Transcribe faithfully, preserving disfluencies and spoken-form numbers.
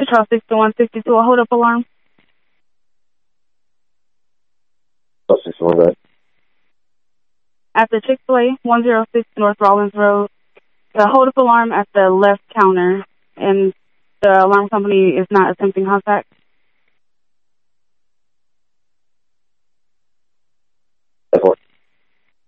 Control six to one sixty-two, a hold-up alarm. Oh, six one, right? At the Chick-fil-A, one oh six North Rollins Road, the hold-up alarm at the left counter, and the alarm company is not attempting contact.